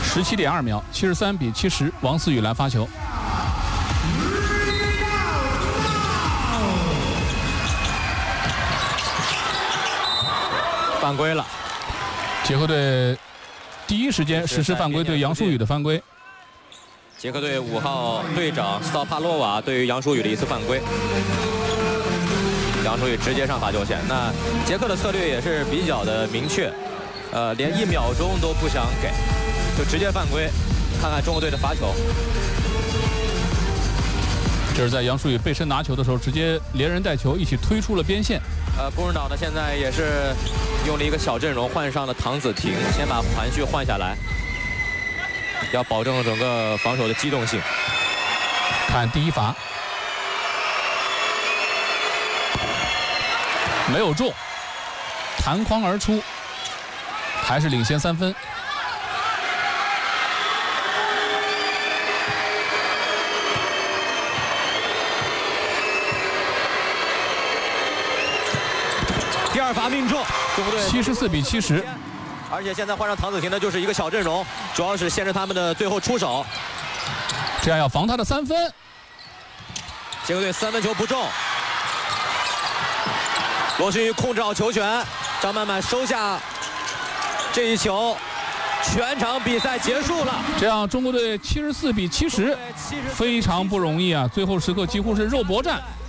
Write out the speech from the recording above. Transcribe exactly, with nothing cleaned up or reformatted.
十七点二秒，七十三比七十，王思雨来发球。 犯规了， 捷克队第一时间实施犯规，对杨舒宇的犯规。 捷克队五号队长斯道帕洛瓦对于杨舒宇的一次犯规，杨舒宇直接上罚球线。那捷克的策略也是比较的明确，呃，连一秒钟都不想给，就直接犯规。看看中国队的罚球。 这是在杨舒宇背身拿球的时候，直接连人带球一起推出了边线。 呃，布什岛呢现在也是用了一个小阵容，换上了唐子婷，先把韩旭换下来，要保证整个防守的机动性。 看第一罚，没有中，弹框而出，还是领先三分。 第二罚命中，中国队七十四比七十。 而且现在换上唐子婷的就是一个小阵容，主要是限制他们的最后出手， 这样要防他的三分。 捷克队三分球不中，罗勋宇控制好球权，张曼曼收下这一球，全场比赛结束了。 这样中国队七十四比七十，非常不容易啊！最后时刻几乎是肉搏战。